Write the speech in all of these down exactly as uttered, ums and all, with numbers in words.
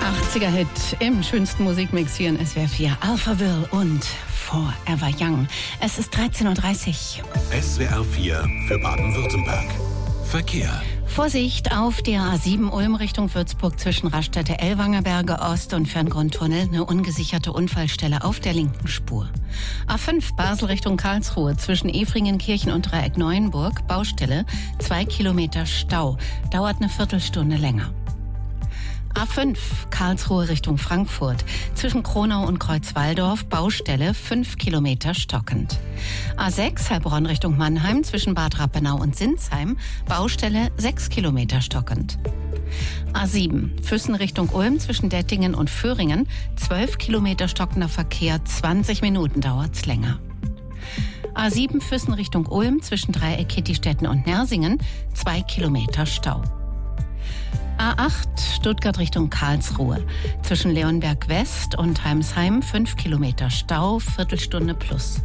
achtziger-Hit im schönsten Musikmix hier in S W R vier. Alphaville und Forever Young. Es ist dreizehn Uhr dreißig. S W R vier für Baden-Württemberg. Verkehr. Vorsicht auf der A sieben Ulm Richtung Würzburg zwischen Raststätte Ellwangerberge Ost und Ferngrundtunnel. Eine ungesicherte Unfallstelle auf der linken Spur. A fünf Basel Richtung Karlsruhe zwischen Efringenkirchen und Dreieck Neuenburg. Baustelle, zwei Kilometer Stau. Dauert eine Viertelstunde länger. A fünf Karlsruhe Richtung Frankfurt zwischen Kronau und Kreuzwaldorf. Baustelle, fünf Kilometer stockend. A sechs Heilbronn Richtung Mannheim zwischen Bad Rappenau und Sinsheim. Baustelle, sechs Kilometer stockend. A sieben Füssen Richtung Ulm zwischen Dettingen und Föhringen. zwölf Kilometer stockender Verkehr, zwanzig Minuten dauert's länger. A sieben Füssen Richtung Ulm zwischen Dreieck Kittistetten und Nersingen. zwei Kilometer Stau. A acht Stuttgart Richtung Karlsruhe zwischen Leonberg West und Heimsheim, fünf Kilometer Stau, Viertelstunde plus.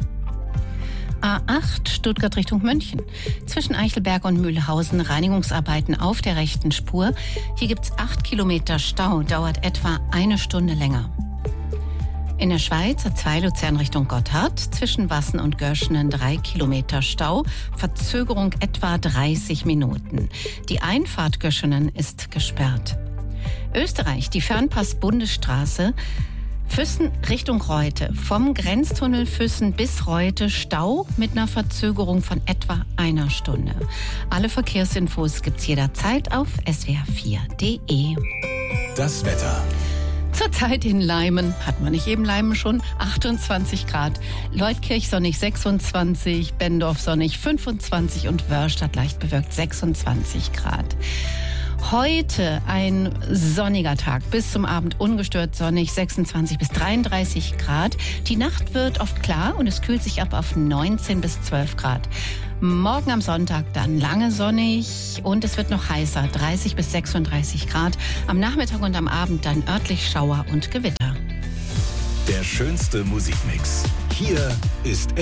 A acht Stuttgart Richtung München zwischen Eichelberg und Mühlhausen, Reinigungsarbeiten auf der rechten Spur. Hier gibt's acht Kilometer Stau, dauert etwa eine Stunde länger. In der Schweiz A zwei Luzern Richtung Gotthard zwischen Wassen und Görschenen drei Kilometer Stau, Verzögerung etwa dreißig Minuten. Die Einfahrt Görschenen ist gesperrt. Österreich, die Fernpass-Bundesstraße, Füssen Richtung Reute. Vom Grenztunnel Füssen bis Reute Stau mit einer Verzögerung von etwa einer Stunde. Alle Verkehrsinfos gibt's jederzeit auf S W R vier Punkt de. Das Wetter. Zurzeit in Leimen, hatten wir nicht eben Leimen schon, achtundzwanzig Grad. Leutkirch sonnig sechsundzwanzig, Bendorf sonnig fünfundzwanzig und Wörrstadt leicht bewölkt sechsundzwanzig Grad. Heute ein sonniger Tag, bis zum Abend ungestört sonnig, sechsundzwanzig bis dreiunddreißig Grad. Die Nacht wird oft klar und es kühlt sich ab auf neunzehn bis zwölf Grad. Morgen am Sonntag dann lange sonnig und es wird noch heißer, dreißig bis sechsunddreißig Grad. Am Nachmittag und am Abend dann örtlich Schauer und Gewitter. Der schönste Musikmix. Hier ist